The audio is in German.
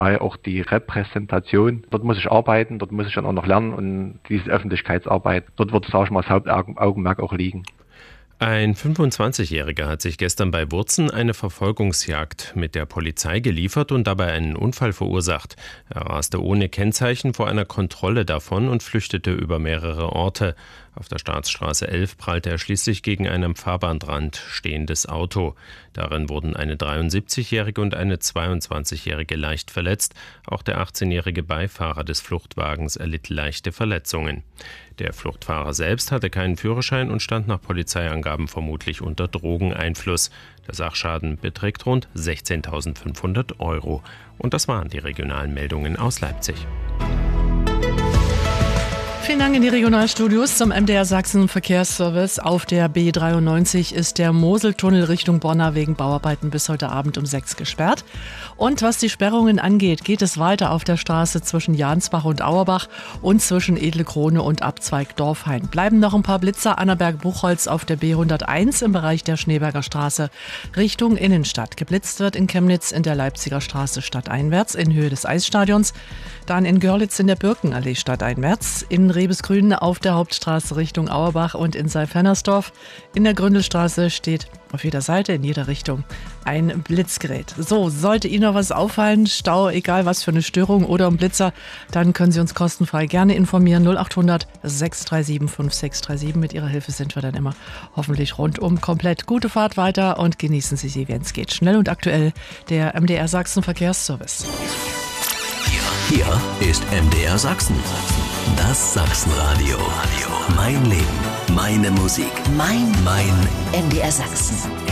weil auch die Repräsentation, dort muss ich arbeiten, dort muss ich dann auch noch lernen und diese Öffentlichkeitsarbeit, dort wird, sage ich mal, das Hauptaugenmerk auch liegen. Ein 25-Jähriger hat sich gestern bei Wurzen eine Verfolgungsjagd mit der Polizei geliefert und dabei einen Unfall verursacht. Er raste ohne Kennzeichen vor einer Kontrolle davon und flüchtete über mehrere Orte. Auf der Staatsstraße 11 prallte er schließlich gegen ein am Fahrbahnrand stehendes Auto. Darin wurden eine 73-Jährige und eine 22-Jährige leicht verletzt. Auch der 18-jährige Beifahrer des Fluchtwagens erlitt leichte Verletzungen. Der Fluchtfahrer selbst hatte keinen Führerschein und stand nach Polizeiangaben vermutlich unter Drogeneinfluss. Der Sachschaden beträgt rund 16.500 €. Und das waren die regionalen Meldungen aus Leipzig. Vielen Dank in die Regionalstudios zum MDR Sachsen Verkehrsservice. Auf der B93 ist der Moseltunnel Richtung Bonna wegen Bauarbeiten bis heute Abend um 6 gesperrt. Und was die Sperrungen angeht, geht es weiter auf der Straße zwischen Jansbach und Auerbach und zwischen Edle Krone und Abzweig Dorfhain. Bleiben noch ein paar Blitzer Annaberg-Buchholz auf der B101 im Bereich der Schneeberger Straße Richtung Innenstadt. Geblitzt wird in Chemnitz in der Leipziger Straße stadteinwärts in Höhe des Eisstadions. Dann in Görlitz in der Birkenallee stadteinwärts, in Rebesgrün auf der Hauptstraße Richtung Auerbach und in Seifernersdorf. In der Gründelstraße steht auf jeder Seite, in jeder Richtung, ein Blitzgerät. So, sollte Ihnen noch was auffallen, Stau, egal was für eine Störung oder ein Blitzer, dann können Sie uns kostenfrei gerne informieren. 0800 637 5637. Mit Ihrer Hilfe sind wir dann immer hoffentlich rundum komplett. Gute Fahrt weiter und genießen Sie sie, wenn es geht. Schnell und aktuell, der MDR Sachsen Verkehrsservice. Hier ist MDR Sachsen. Das Sachsenradio. Mein Leben, meine Musik, mein MDR Sachsen.